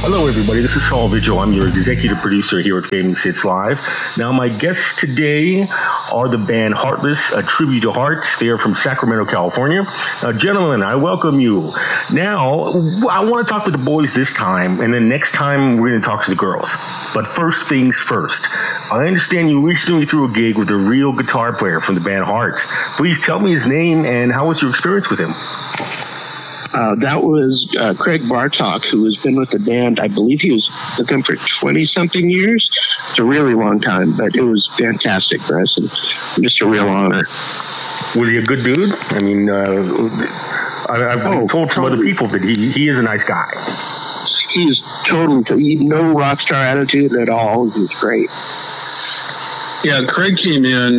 Hello, everybody. This is Saul Vigil. I'm your executive producer here at Famous Hits Live. Now, my guests today are the band Heartless, a tribute to Hearts. They are from Sacramento, California. Now, gentlemen, I welcome you. Now, I want to talk with the boys this time, and then next time we're going to talk to the girls. But first things first. I understand you recently threw a gig with a real guitar player from the band Hearts. Please tell me his name and how was your experience with him? That was Craig Bartok, who has been with the band. I believe he was with them for 20-something years. It's a really long time, but it was fantastic for us and just a real honor. Was he a good dude? I mean, I've been told from other people that he is a nice guy. He's totally, no rock star attitude at all. He's great. Yeah, Craig came in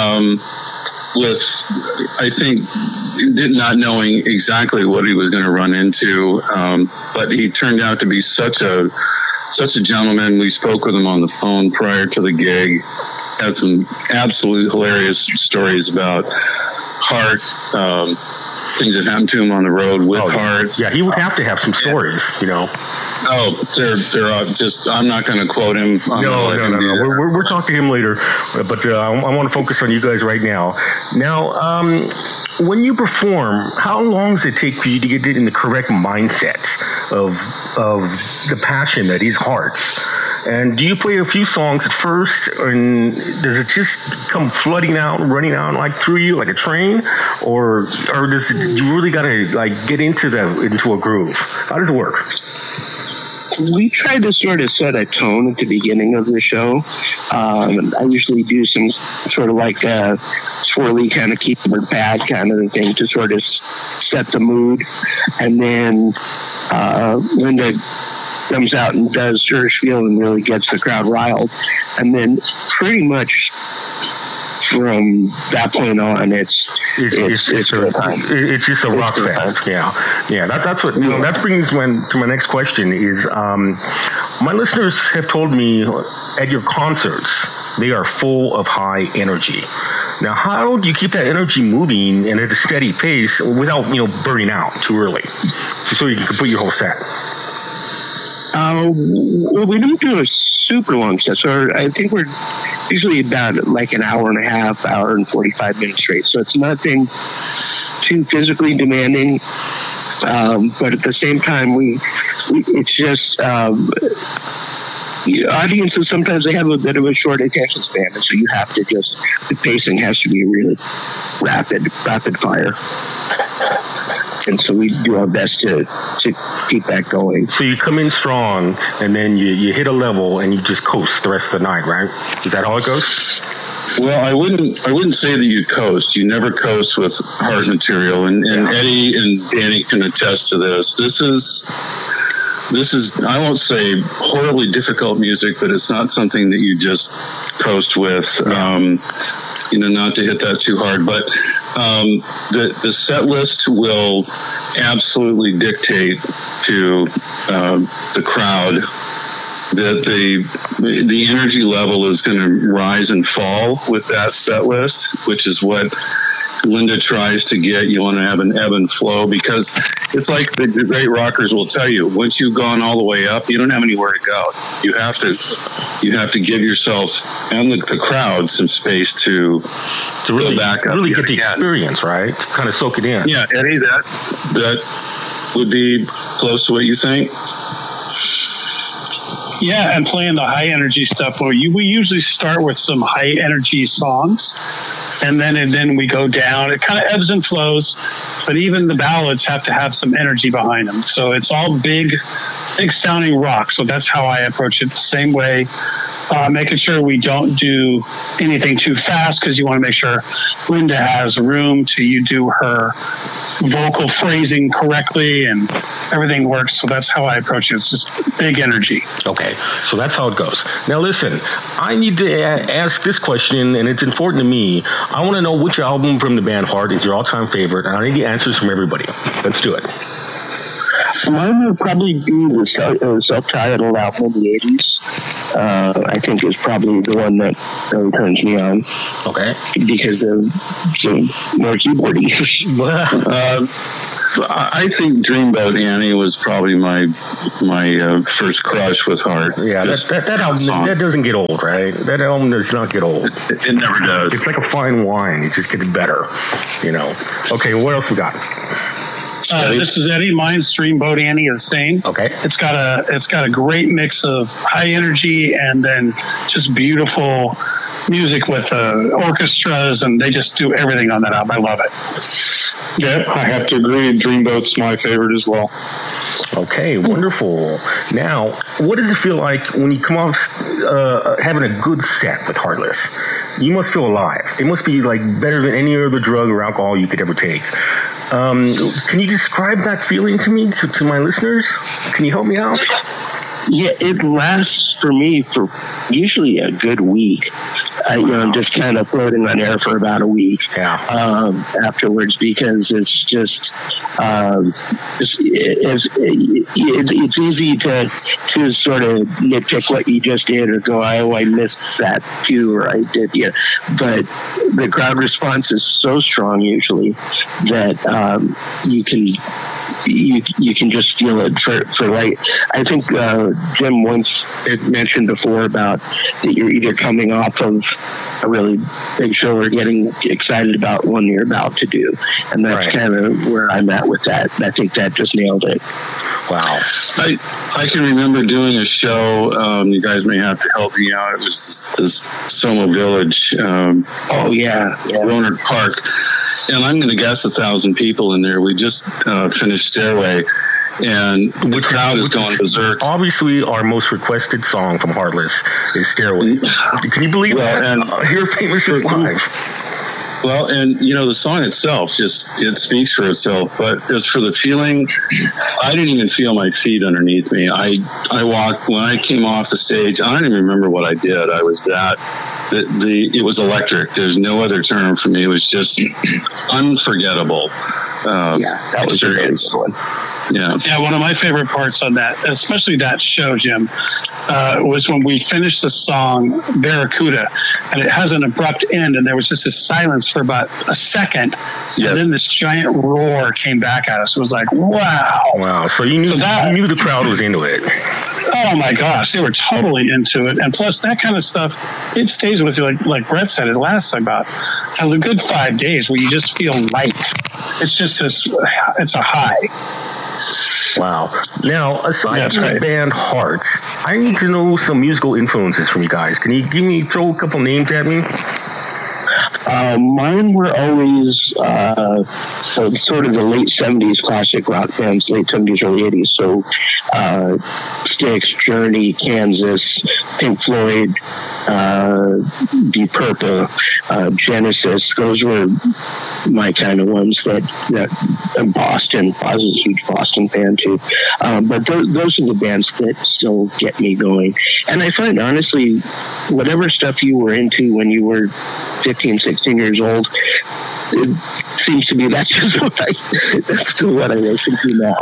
with, I think, not knowing exactly what he was going to run into, but he turned out to be such a gentleman. We spoke with him on the phone prior to the gig, had some absolute hilarious stories about Heart, things that happened to him on the road with Heart. Yeah, he would have to have some stories, you know. Oh, they're just, I'm not going to quote him. No. We're talking to him later, but I want to focus on you guys right now. Now, when you perform, how long does it take for you to get in the correct mindset of the passion that is Hearts? And do you play a few songs at first, and does it just come flooding out, running out like through you like a train, or does it, you really got to like get into a groove? How does it work? We try to sort of set a tone at the beginning of the show. I usually do some sort of like a swirly kind of keyboard pad kind of thing to sort of set the mood. And then Linda comes out and does her spiel and really gets the crowd riled. And then pretty much from that point on, it's good time. It's just a rock fest. Yeah. That's what. That brings me to my next question. Is my listeners have told me at your concerts they are full of high energy. Now, how do you keep that energy moving and at a steady pace without burning out too early, so you can complete your whole set? Well, we don't do a super long set, so I think we're usually about like an hour and a half, hour and 45 minutes straight. So it's nothing too physically demanding, but at the same time, it's just audiences sometimes they have a bit of a short attention span, and so you have to the pacing has to be really rapid fire. And so we do our best to keep that going. So you come in strong, and then you hit a level, and you just coast the rest of the night, right? Is that how it goes? Well, I wouldn't say that you coast. You never coast with Heart material, and Eddie and Danny can attest to this. This is I won't say horribly difficult music, but it's not something that you just coast with. Not to hit that too hard, but the set list will absolutely dictate to the crowd that the energy level is going to rise and fall with that set list, which is what Linda tries to get. You want to have an ebb and flow, because it's like the great rockers will tell you, once you've gone all the way up, you don't have anywhere to go. You have to give yourself and the crowd some space to really go back up. Really get the experience, right? To kind of soak it in. Yeah, Eddie, that would be close to what you think. Yeah, and playing the high energy stuff. We usually start with some high energy songs, and then we go down. It kind of ebbs and flows, but even the ballads have to have some energy behind them. So it's all big sounding rock. So that's how I approach it. The same way, making sure we don't do anything too fast, because you want to make sure Linda has room to do her vocal phrasing correctly and everything works. So that's how I approach it. It's just big energy. Okay, so that's how it goes. Now listen, I need to ask this question, and it's important to me. I want to know which album from the band Heart is your all-time favorite, and I need the answers from everybody. Let's do it. Mine would probably be the self-titled album in the 80s. I think is probably the one that really turns me on. Okay. Because of some more keyboardy. I think Dreamboat Annie was probably my first crush with Heart. Yeah, that album, that doesn't get old, right? That album does not get old. It never does. It's like a fine wine. It just gets better, you know. Okay, what else we got? This is Eddie. Mine's Dreamboat Annie is the same. Okay. It's got a great mix of high energy and then just beautiful music with orchestras, and they just do everything on that album. I love it. Yeah, I have to agree. Dreamboat's my favorite as well. Okay, wonderful. Now, what does it feel like when you come off having a good set with Heartless? You must feel alive. It must be like better than any other drug or alcohol you could ever take. Can you describe that feeling to me, to my listeners? Can you help me out? Yeah, it lasts for me for usually a good week. I'm just kind of floating on air for about a week afterwards, because it's just it's easy to sort of nitpick what you just did or go, oh, I missed that too, or I did, yeah. But the crowd response is so strong usually that you can just feel it for like, I think Jim once mentioned before about that you're either coming off of a really big show or getting excited about one you're about to do, and that's kind of where I'm at with that. I think that just nailed it. Wow. I can remember doing a show, you guys may have to help me out, it was this Soma Village, Rohnert Park, and I'm going to guess 1,000 people in there. We just finished Stairway, and the crowd is going berserk. Obviously, our most requested song from Heartless is Stairway. Can you believe that? And Here Famous is live. Well, and the song itself it speaks for itself. But as for the feeling, I didn't even feel my feet underneath me. I walked when I came off the stage. I don't even remember what I did. I was it was electric. There's no other term for me. It was just unforgettable. That was a good one. Yeah, one of my favorite parts on that, especially that show, Jim, was when we finished the song Barracuda, and it has an abrupt end, and there was just this silence for about a second, and then this giant roar came back at us. It was like, wow. Wow, so you knew the crowd was into it. Oh my gosh, they were totally into it. And plus, that kind of stuff, it stays with you. Like Brett said, it lasts about a good 5 days where you just feel light. It's just it's a high. Wow. Now, aside from the band Hearts, I need to know some musical influences from you guys. Can you throw a couple names at me? Mine were always sort of the late 70s classic rock bands, late 70s, early 80s. So Styx, Journey, Kansas, Pink Floyd, Deep Purple, Genesis. Those were my kind of ones that Boston. I was a huge Boston fan too. But those are the bands that still get me going. And I find, honestly, whatever stuff you were into when you were 15, 16 years old, it seems to me that's still what I listen to now.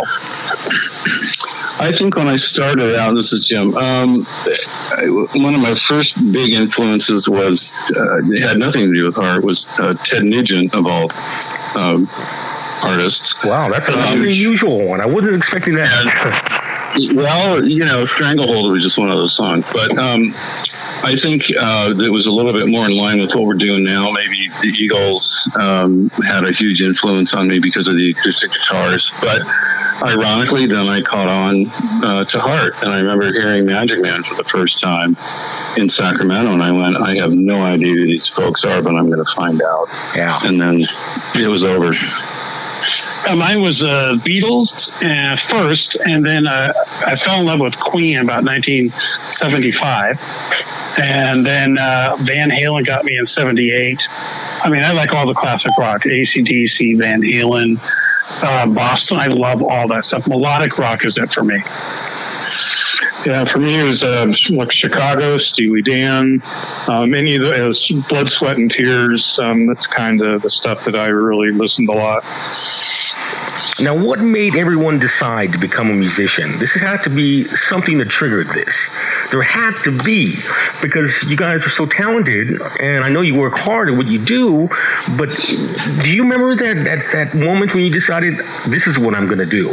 I think when I started out, this is Jim, one of my first big influences was, it had nothing to do with Heart, was Ted Nugent, of all artists. Wow, that's an unusual one. I wasn't expecting that. Well, Stranglehold was just one of those songs. But I think it was a little bit more in line with what we're doing now. Maybe the Eagles had a huge influence on me because of the acoustic guitars. But ironically, then I caught on to Heart. And I remember hearing Magic Man for the first time in Sacramento. And I went, I have no idea who these folks are, but I'm going to find out. Yeah. And then it was over. Mine was Beatles first, and then I fell in love with Queen about 1975, and then Van Halen got me in 78. I mean, I like all the classic rock, AC/DC, Van Halen, Boston. I love all that stuff. Melodic rock is it for me. Yeah, for me it was like Chicago, Steely Dan, any of those, Blood, Sweat, and Tears. That's kind of the stuff that I really listened a lot. Now, what made everyone decide to become a musician? This had to be something that triggered this. There had to be, because you guys are so talented, and I know you work hard at what you do, but do you remember that moment when you decided, this is what I'm going to do?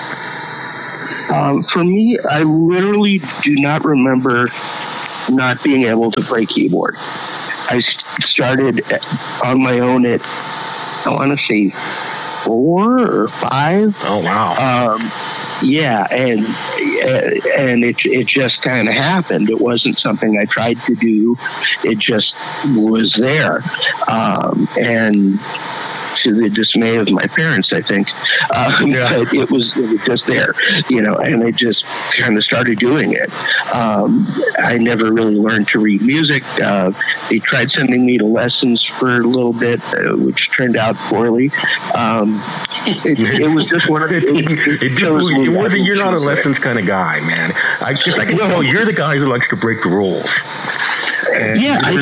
For me, I literally do not remember not being able to play keyboard. I started on my own at, I want to say, 4 or 5. Oh, wow. Yeah, and it just kind of happened. It wasn't something I tried to do. It just was there. And to the dismay of my parents, I think, but it was just there, and I just kind of started doing it. I never really learned to read music. They tried sending me to lessons for a little bit, which turned out poorly. It was just one of the you're not a lessons kind of guy, man. I guess I can tell you're the guy who likes to break the rules. And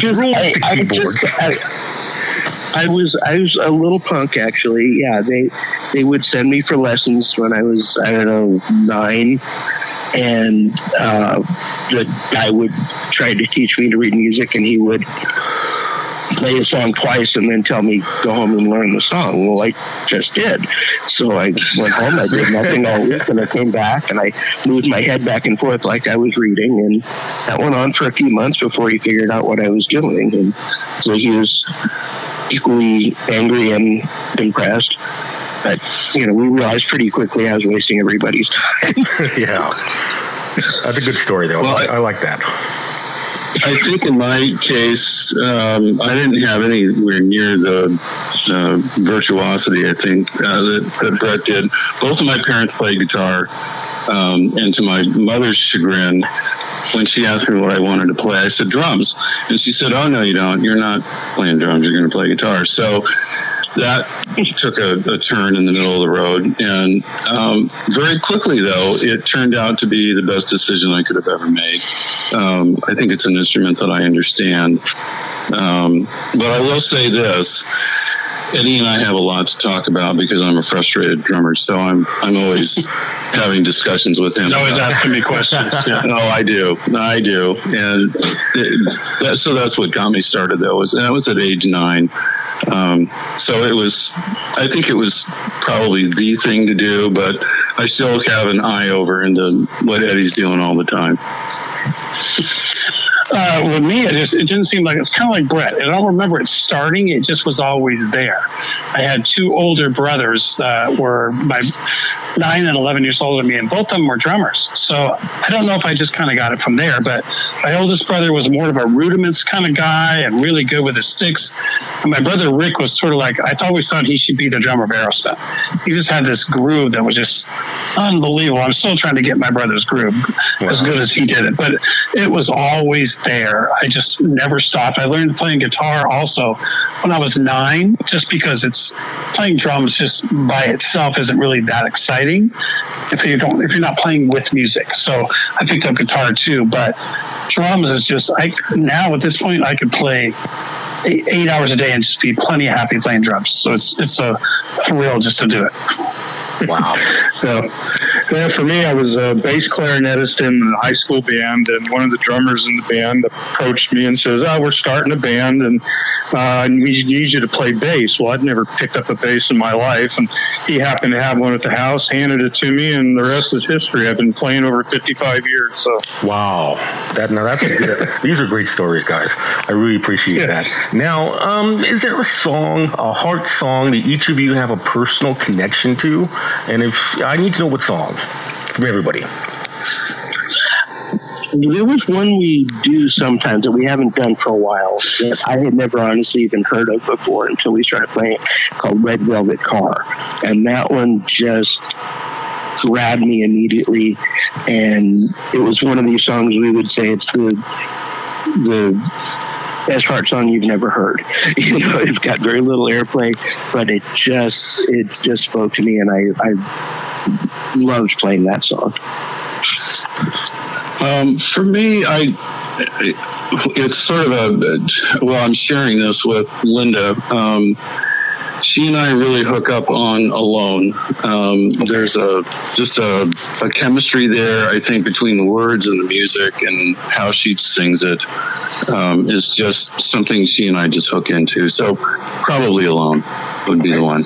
I was a little punk, actually. Yeah, they would send me for lessons when I was, 9, and the guy would try to teach me to read music, and he would play a song twice and then tell me, go home and learn the song. Well, I just did. So I went home, I did nothing all week, and I came back and I moved my head back and forth like I was reading, and that went on for a few months before he figured out what I was doing. And so he was equally angry and impressed. But, we realized pretty quickly I was wasting everybody's time. Yeah. That's a good story, though. Well, I like that. I think in my case, I didn't have anywhere near the virtuosity, I think, that Brett did. Both of my parents played guitar, and to my mother's chagrin, when she asked me what I wanted to play, I said drums. And she said, oh, no, you don't. You're not playing drums. You're going to play guitar. So that took a turn in the middle of the road. And very quickly, though, it turned out to be the best decision I could have ever made. I think it's an instrument that I understand. But I will say this. Eddie and I have a lot to talk about because I'm a frustrated drummer, so I'm always having discussions with him. He's always asking me questions. Yeah. No, I do, and so that's what got me started. Though I was at age 9, so I think it was probably the thing to do. But I still have an eye over into what Eddie's doing all the time. With me, it didn't seem like, it's kind of like Brett. I don't remember it starting. It just was always there. I had 2 older brothers that were 9 and 11 years older than me, and both of them were drummers. So I don't know if I just kind of got it from there, but my oldest brother was more of a rudiments kind of guy and really good with his sticks. And my brother Rick was sort of like, I always thought he should be the drummer of Aerosmith. He just had this groove that was just unbelievable. I'm still trying to get my brother's groove as good as he did it, but it was always there. I just never stopped. I learned playing guitar also when I was 9, just because playing drums just by itself isn't really that exciting if you're not playing with music. So I picked up guitar too, but drums is just, now at this point I could play 8 hours a day and just be plenty happy playing drums. So it's a thrill just to do it. Wow. Yeah, for me, I was a bass clarinetist in the high school band, and one of the drummers in the band approached me and says, we're starting a band, and we need you to play bass. Well, I'd never picked up a bass in my life, and he happened to have one at the house, handed it to me, and the rest is history. I've been playing over 55 years. So. Wow. That's these are great stories, guys. I really appreciate that. Now, is there a heart song that each of you have a personal connection to? And if I need to know what song from everybody. There was one we do sometimes that we haven't done for a while that I had never honestly even heard of before until we started playing it, called Red Velvet Car. And that one just grabbed me immediately. And it was one of these songs we would say it's the best heart song you've never heard. It's got very little airplay, but it just spoke to me, and I loved playing that song. For me, it's sort of I'm sharing this with Linda. she and I really hook up on Alone. There's a chemistry there, I think, between the words and the music and how she sings it is just something she and I just hook into. So probably Alone would be the one.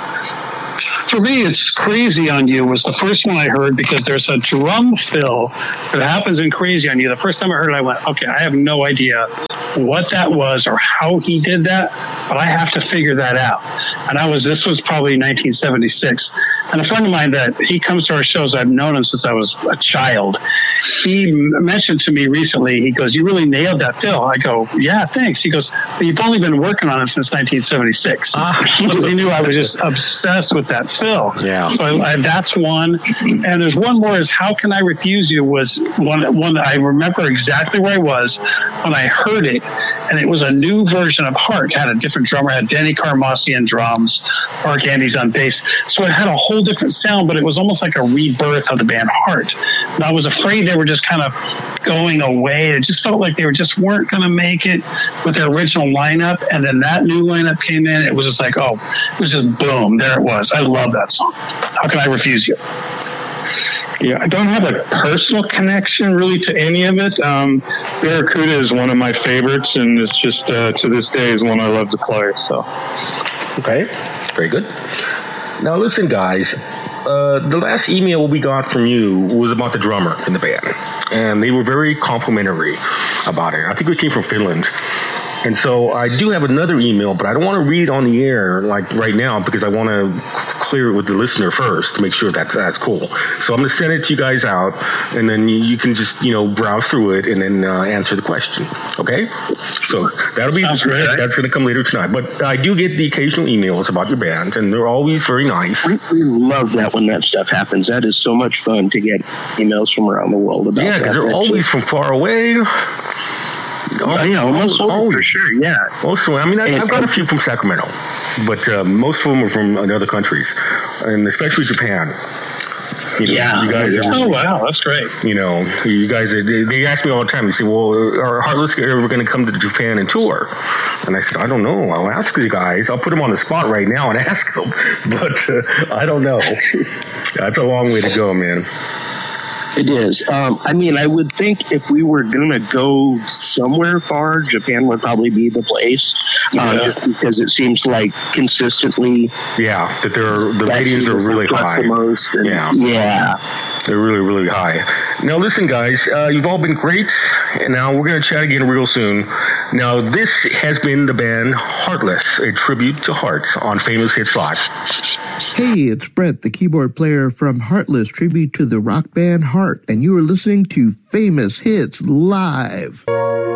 For me, It's Crazy on You was the first one I heard because there's a drum fill that happens in Crazy on You. The first time I heard it, I went, okay, I have no idea what that was or how he did that, but I have to figure that out. And this was probably 1976. And a friend of mine that he comes to our shows, I've known him since I was a child. He mentioned to me recently, he goes, you really nailed that fill. I go, yeah, thanks. He goes, but you've only been working on it since 1976. Because he knew I was just obsessed with that fill. Yeah. So that's one. And there's one more is How Can I Refuse You was one that I remember exactly where I was when I heard it. And it was a new version of Heart. It had a different drummer, had Denny Carmassi on drums, Mark Andes on bass. So it had a whole different sound, but it was almost like a rebirth of the band Heart. And I was afraid they were just kind of going away. It just felt like they weren't going to make it with their original lineup. And then that new lineup came in. It was just like, it was just boom. There it was. I love that song. How Can I Refuse You? Yeah, I don't have a personal connection really to any of it. Barracuda is one of my favorites, and it's just to this day is one I love to play. So, okay, very good. Now listen, guys. The last email we got from you was about the drummer in the band, and they were very complimentary about it. I think it came from Finland. And so I do have another email, but I don't want to read on the air like right now because I want to clear it with the listener first to make sure that's cool. So I'm going to send it to you guys out, and then you can just browse through it and then answer the question. Okay? So that'll be that's going to come later tonight. But I do get the occasional emails about your band, and they're always very nice. We love that when that stuff happens. That is so much fun to get emails from around the world about that. Yeah, because they're always from far away. Almost for sure, yeah. Most of them. I mean, I've got a few from Sacramento, but most of them are from other countries, and especially Japan. You guys. Oh wow, that's great. You guys. They ask me all the time. They say, "Well, are Heartless ever going to come to Japan and tour?" And I said, "I don't know. I'll ask the guys. I'll put them on the spot right now and ask them, but I don't know." That's a long way to go, man. It is. I would think if we were going to go somewhere far, Japan would probably be the place. Just because it seems like consistently. Yeah, that the ratings are really high. The most. Yeah. They're really, really high. Now, listen, guys, you've all been great. And now we're going to chat again real soon. Now, this has been the band Heartless, a tribute to Heart on Famous Hits Live. Hey, it's Brett, the keyboard player from Heartless, tribute to the rock band Heart, and you are listening to Famous Hits Live.